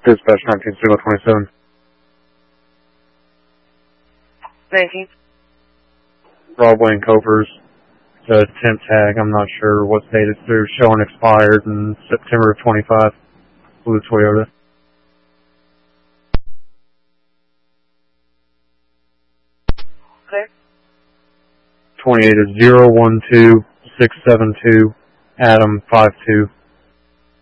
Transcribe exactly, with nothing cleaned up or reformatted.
Dispatch nineteen zero twenty-seven. nineteen. Broadway and Covers. It's a temp tag. I'm not sure what date it's they're showing expired in September of twenty-five. Blue Toyota. Clear. twenty-eight is zero one two six seven two Adam five two.